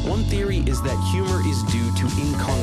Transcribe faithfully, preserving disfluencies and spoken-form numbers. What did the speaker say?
One theory is that humor is due to incongruence.